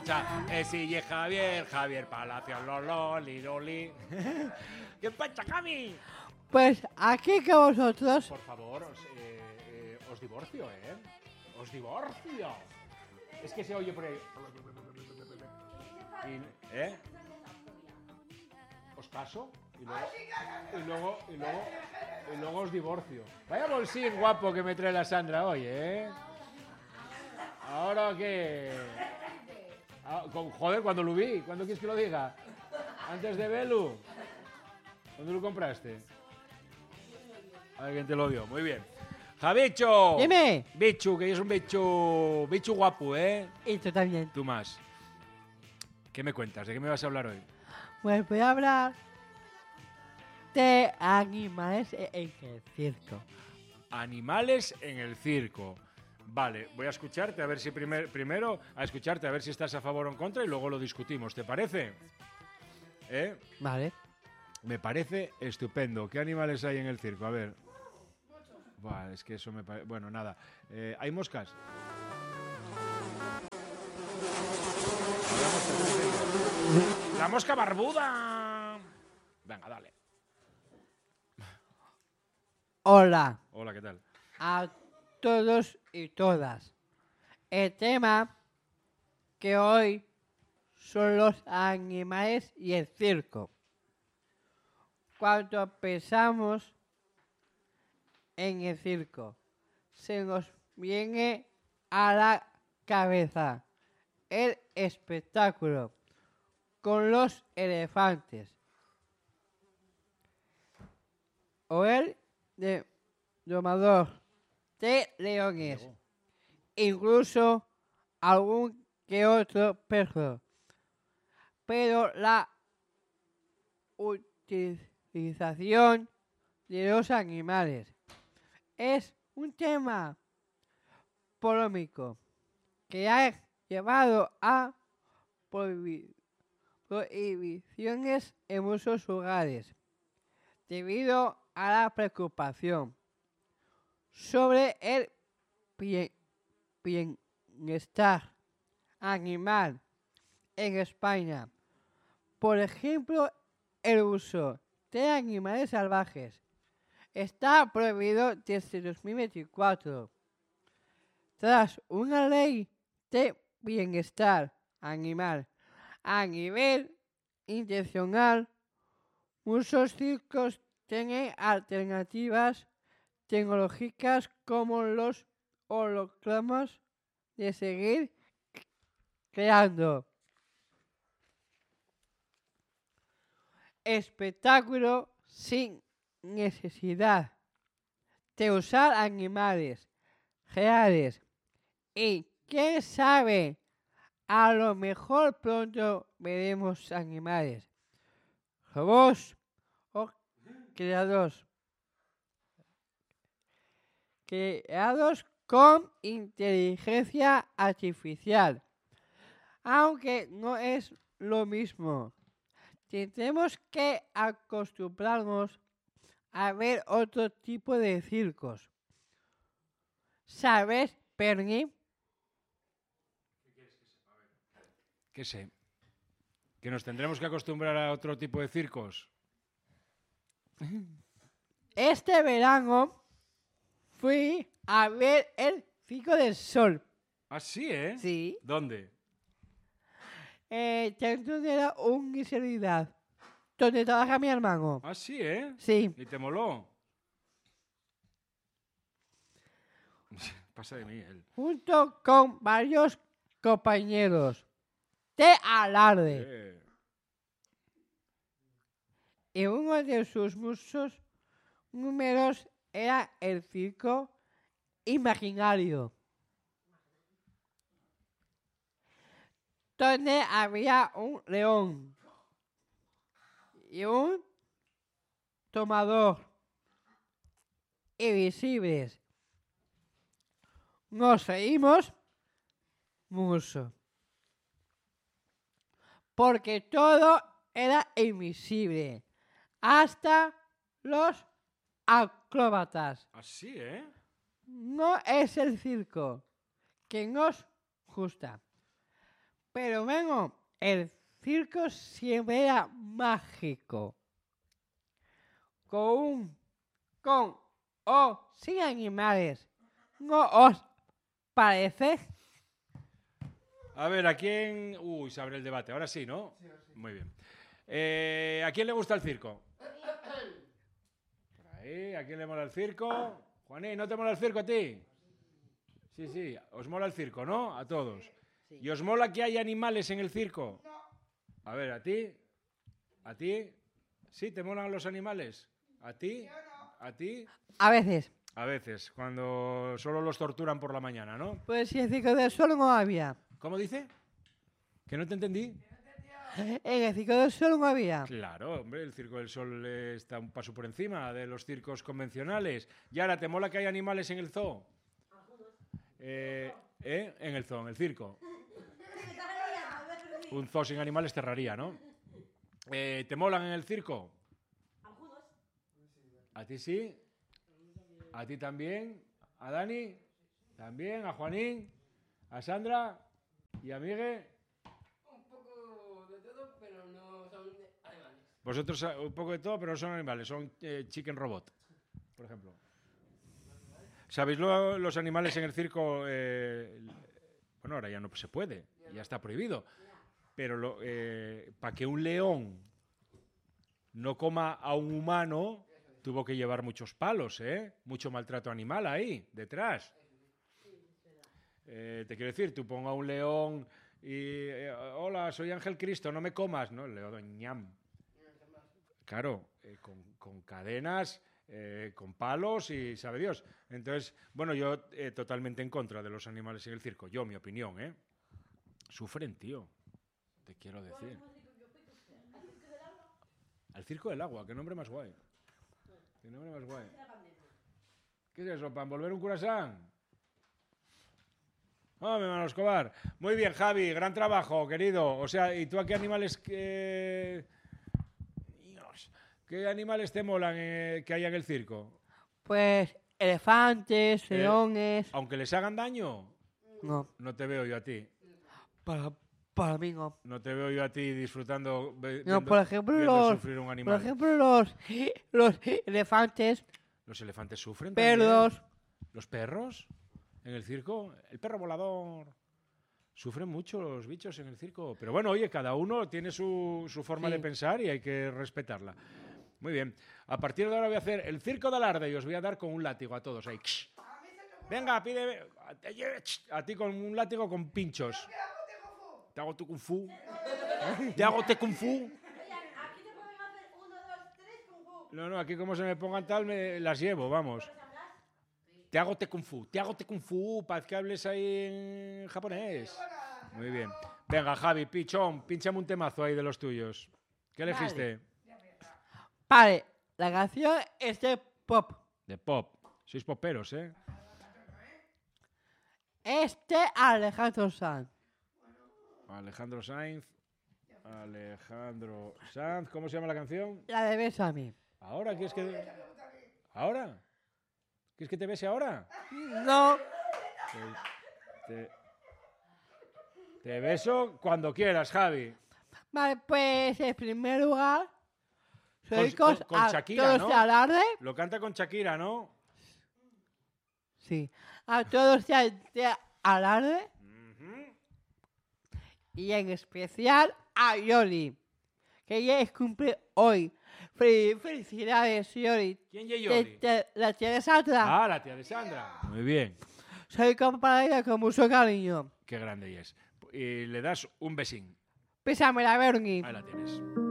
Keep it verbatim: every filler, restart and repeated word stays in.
Cha, eh, sí, y Javier, Javier Palacios, loli, loli. ¿Qué pasa, Cami? Pues aquí que vosotros. Por favor, os, eh, eh, os divorcio, ¿eh? Os divorcio. Es que se oye por ahí. Y, ¿Eh? Os caso y luego, y luego, y luego, y luego os divorcio. Vaya bolsín guapo que me trae la Sandra hoy, ¿eh? ¿Ahora qué? Ah, con, joder, cuando lo vi, ¿cuándo quieres que lo diga? Antes de verlo. ¿Dónde lo compraste? Alguien te lo dio, muy bien. Javicho. Dime. Bichu, que es un bichu, bichu guapo, ¿eh? Y tú también. Tú más. ¿Qué me cuentas? ¿De qué me vas a hablar hoy? Pues voy a hablar de animales en el circo. Animales en el circo. Vale, voy a escucharte a ver si primer, primero a escucharte a ver si estás a favor o en contra y luego lo discutimos. ¿Te parece? ¿Eh? Vale. Me parece estupendo. ¿Qué animales hay en el circo? A ver. Buah, es que eso me parece... Bueno, nada. Eh, ¿Hay moscas? ¡La mosca barbuda! Venga, dale. Hola Hola, ¿qué tal? a todos y todas. El tema que hoy son los animales y el circo. Cuando pensamos en el circo, se nos viene a la cabeza el espectáculo con los elefantes o el de domador de leones, incluso algún que otro perro. Pero la utilización de los animales es un tema polémico que ha llevado a prohibi- prohibiciones en muchos lugares debido a la preocupación sobre el bien- bienestar animal en España. Por ejemplo, el uso de animales salvajes está prohibido desde dos mil veinticuatro. Tras una ley de bienestar animal a nivel internacional, muchos circos tienen alternativas tecnológicas como los hologramas de seguir creando espectáculo sin necesidad de usar animales reales. Y quién sabe, a lo mejor pronto veremos animales, robots o creados, creados con inteligencia artificial. Aunque no es lo mismo, tendremos que acostumbrarnos a ver otro tipo de circos. ¿Sabes, Perny? ¿Qué sé? ¿Que nos tendremos que acostumbrar a otro tipo de circos? Este verano fui a ver el Circo del Sol. Ah, sí, ¿eh? Sí. ¿Dónde? Eh, dentro de la universidad donde trabaja mi hermano. Ah, sí, ¿eh? Sí. ¿Y te moló? Pasa de mí, él. Junto con varios compañeros de alarde. Eh. Y uno de sus muchos números era el circo imaginario, donde había un león y un tomador invisibles. Nos reímos mucho, porque todo era invisible, hasta los acróbatas. Así, ¿eh? No es el circo que nos gusta, Pero vengo, el circo siempre era mágico. Con un, con o sin animales. ¿No os parece? A ver, ¿a quién...? Uy, se abre el debate. Ahora sí, ¿no? Sí, sí. Muy bien. Eh, ¿A quién le gusta el circo? Por ahí, ¿a quién le mola el circo? Juanín, ¿no te mola el circo a ti? Sí, sí, os mola el circo, ¿no? A todos. Sí. ¿Y os mola que haya animales en el circo? No. A ver, ¿a ti? ¿A ti? ¿Sí te molan los animales? ¿A ti? ¿A ti? A veces. A veces, cuando solo los torturan por la mañana, ¿no? Pues si el circo del sol no había. ¿Cómo dice? ¿Que no te entendí? En el circo del sol no había. Claro, hombre, el Circo del Sol eh, está un paso por encima de los circos convencionales. Y ahora, ¿te mola que hay animales en el zoo? Eh, ¿eh? En el zoo, en el circo. Un zoo sin animales cerraría, ¿no? Eh, ¿Te molan en el circo? ¿A ti sí? ¿A ti también? ¿A Dani? ¿También? ¿A Juanín? ¿A Sandra? ¿Y a Miguel? Un poco de todo, pero no son animales. Vosotros un poco de todo, pero no son animales, son eh, chicken robot, por ejemplo. ¿Sabéis lo, los animales en el circo? Eh, bueno, ahora ya no se puede, ya está prohibido. Pero lo, eh, para que un león no coma a un humano, tuvo que llevar muchos palos, ¿eh? Mucho maltrato animal ahí, detrás. Eh, te quiero decir, tú ponga un león y... Eh, hola, soy Ángel Cristo, no me comas. No, el león, ñam. Claro, eh, con, con cadenas, eh, con palos y sabe Dios. Entonces, bueno, yo eh, totalmente en contra de los animales en el circo. Yo, mi opinión, ¿eh? Sufren, tío. Te quiero decir. Al circo del agua, qué nombre más guay. Qué nombre más guay. ¿Qué es eso? ¿Para envolver un curasán? Oh, mi hermano Escobar. Muy bien, Javi, gran trabajo, querido. O sea, ¿y tú a qué animales que... Dios, ¿qué animales te molan eh, que haya en el circo? Pues elefantes, Eh, leones. Aunque les hagan daño, No, no te veo yo a ti. para, para mí no. No te veo yo a ti disfrutando, ve- No, viendo- por ejemplo, viendo los, sufrir un por animal. ejemplo los, los elefantes, ¿Los elefantes sufren también? perros. ¿Los perros? ¿En el circo? El perro volador. Sufren mucho los bichos en el circo. Pero bueno, oye, cada uno tiene su, su forma Sí. de pensar y hay que respetarla. Muy bien. A partir de ahora voy a hacer el circo de alarde y os voy a dar con un látigo a todos ahí. Venga, pide a ti con un látigo con pinchos. Te hago tu kung fu. Te hago te kung fu. Oigan, aquí te pueden hacer uno, dos, tres kung fu. No, no, aquí como se me pongan tal, me las llevo, vamos. Te hago te kung fu, te hago te kung fu, para que hables ahí en japonés. Muy bien. Venga, Javi, pichón, pinchame un temazo ahí de los tuyos. ¿Qué Vale. elegiste? Vale, la canción es de pop. De pop. Sois poperos, ¿eh? Este Alejandro Sanz. Alejandro Sainz. Alejandro Sanz. ¿Cómo se llama la canción? La de Bésame. ¿Ahora? ¿Quieres que...? ¿Ahora? ¿Quieres que te bese ahora? No, Te, te- te beso cuando quieras, Javi. vale, pues en primer lugar, soy Con- cos con- con a Shakira, todos ¿no? de alarde. Lo canta con Shakira, ¿no? Sí, a todos de, de alarde Ujú. y en especial a Yoli, que ya es cumple hoy. Fel- Felicidades, Yoli. ¿Quién es De- Yoli? de- la tía de Sandra. Ah, la tía de Sandra. Muy bien. Soy comparada con mucho cariño. Qué grande ella es. Y le das un besín. Pésame la Bernie. Ahí la tienes.